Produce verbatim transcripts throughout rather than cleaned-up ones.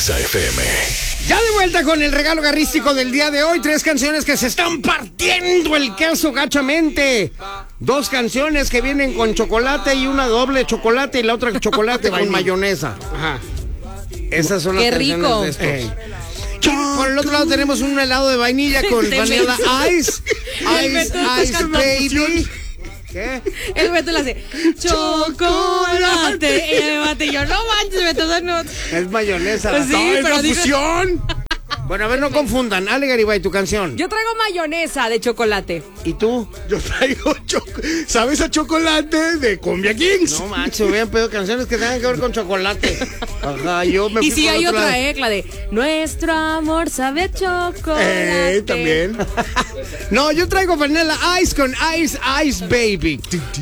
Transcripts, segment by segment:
Exa F M. Ya de vuelta con el regalo garrístico del día de hoy. Tres canciones que se están partiendo el queso gachamente. Dos canciones que vienen con chocolate y una doble chocolate y la otra chocolate con mayonesa. Ajá. Esas son las ¡Qué canciones rico! de estos. Ey. Por el otro lado tenemos un helado de vainilla con vanilla ice. Ice, ice baby. ¿Qué? El Beto le hace chocolate. Y el bate, yo no manches, Beto, no. Es mayonesa. Pues sí, ¡Ay, pero la dice- fusión! Bueno, a ver, no confundan. Ale Garibay, tu canción. Yo traigo mayonesa de chocolate. ¿Y tú? Yo traigo choco- ¿sabes a chocolate de Cumbia Kings? No manches, hubieran pedido canciones que tengan que ver con chocolate. Ajá, yo me fui Y sí, por hay otro otra, lado. eh, la de Nuestro amor sabe a chocolate. Eh, también. No, yo traigo vanilla ice con Ice Ice Baby.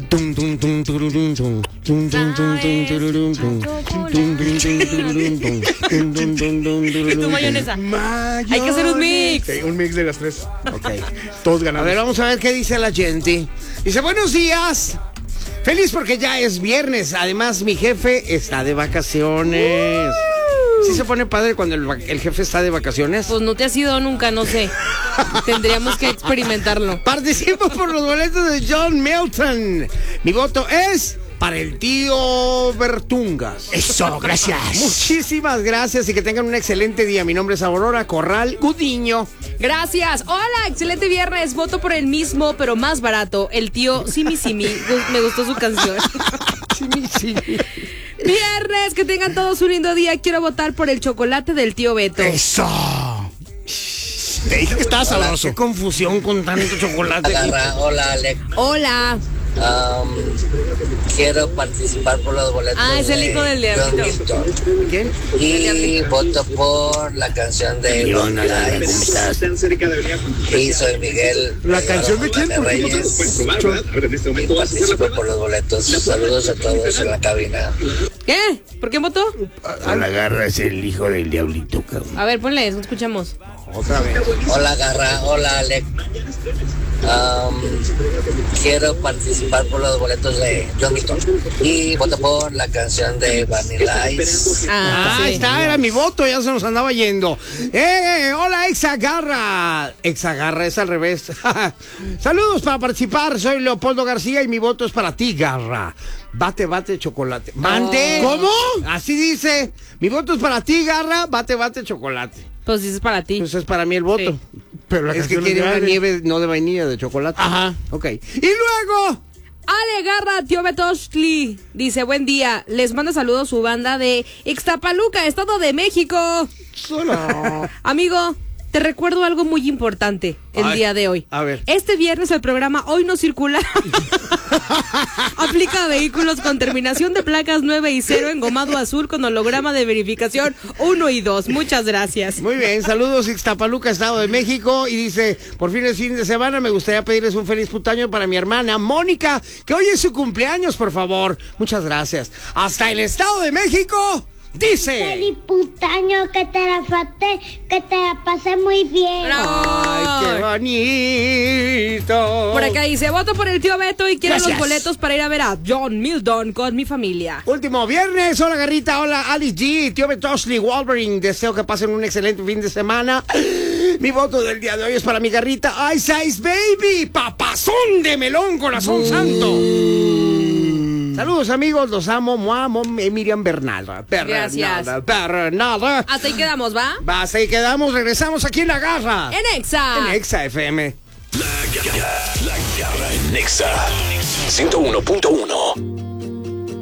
¿Y tu mayonesa? Hay que hacer un mix. Sí, un mix de las tres. Ok. Todos A ganamos. ver, vamos a ver qué dice la gente. Dice, buenos días. Feliz porque ya es viernes. Además, mi jefe está de vacaciones. ¿Sí se pone padre cuando el, va- el jefe está de vacaciones? Pues no te has ido nunca, no sé. Tendríamos que experimentarlo. Participo por los boletos de John Milton. Mi voto es para el tío Bertungas. Eso, gracias. Muchísimas gracias y que tengan un excelente día. Mi nombre es Aurora Corral Gudiño. Gracias. Hola, excelente viernes. Voto por el mismo, pero más barato. El tío Simi Simi. Gu- Me gustó su canción. Sí, sí. Viernes, que tengan todos un lindo día. Quiero votar por el chocolate del tío Beto. Eso. Te dije que estaba sabroso. Qué confusión con tanto chocolate. Agarra, hola Alex. Hola. Um, quiero participar por los boletos. Ah, es el de hijo del John diablito. Milton. ¿Quién? Y voto por la canción de Vanilla Ice. Y soy Miguel. ¿La canción de quién? Regalo Reyes. Y participo por los boletos. Saludos a todos en la cabina. ¿Qué? ¿Por qué votó? La garra es el hijo del diablito, cabrón. A ver, ponle, no escuchamos. Otra vez. Hola Garra, hola Alex. Um, quiero participar por los boletos de John Milton. Y voto por la canción de Vanilla Ice. Ah, Ah, sí. ahí está, era mi voto, ya se nos andaba yendo. ¡Eh! ¡Hola, Exagarra! Exagarra, es al revés. Saludos para participar, soy Leopoldo García y mi voto es para ti, Garra. Bate, bate, chocolate. ¡Mande! Oh. ¿Cómo? Así dice. Mi voto es para ti, Garra. Bate, bate, chocolate. Pues sí, es para ti. Pues es para mí el voto. Sí. Pero la Es que canción quiere una grande. nieve, no de vainilla, de chocolate. Ajá. Ok. Y luego... Ale Garra, tío Betoshli, dice, buen día, les manda saludos su banda de Ixtapaluca, Estado de México. Solo. Amigo, te recuerdo algo muy importante el Ay, día de hoy. a ver. Este viernes el programa Hoy No Circula aplica a vehículos con terminación de placas nueve y cero engomado azul con holograma de verificación uno y dos. Muchas gracias. Muy bien, saludos Ixtapaluca, Estado de México. Y dice, por fin es fin de semana, me gustaría pedirles un feliz putaño para mi hermana Mónica, que hoy es su cumpleaños, por favor. Muchas gracias. Hasta el Estado de México, dice... Feliz putaño, que te la faste, que te la pasé muy bien. ¡Ay, qué bonito! Por acá dice, voto por el tío Beto y quiero Gracias. los boletos para ir a ver a John Milton con mi familia. Último viernes, hola Garrita, hola Alice G, tío Betoshli, Wolverine, deseo que pasen un excelente fin de semana. Mi voto del día de hoy es para mi Garrita, Ice Ice Baby, papazón de melón, corazón santo. Saludos amigos, los amo, mo amo, Miriam Bernal. Gracias. Bernal. Hasta ahí quedamos, ¿va? Basta y quedamos, regresamos aquí en La Garra. En Exa. En Exa F M. La Garra en Exa ciento uno punto uno.